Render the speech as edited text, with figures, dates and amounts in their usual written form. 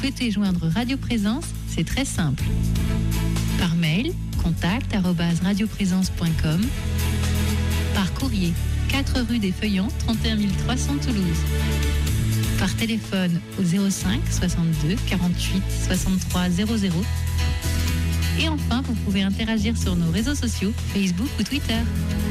souhaitez joindre Radio Présence, c'est très simple. Par mail, contact@radioprésence.com. Par courrier, 4 rue des Feuillants, 31 300 Toulouse. Par téléphone au 05 62 48 63 00. Et enfin, vous pouvez interagir sur nos réseaux sociaux, Facebook ou Twitter.